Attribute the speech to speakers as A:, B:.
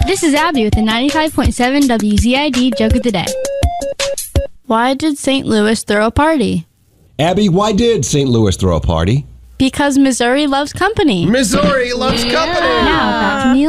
A: This is Abby with the 95.7 WZID Joke of the Day. Why did St. Louis throw a party?
B: Abby, why did St. Louis throw a party?
A: Because Missouri loves company.
C: Missouri loves company.
A: Now, back to Neil.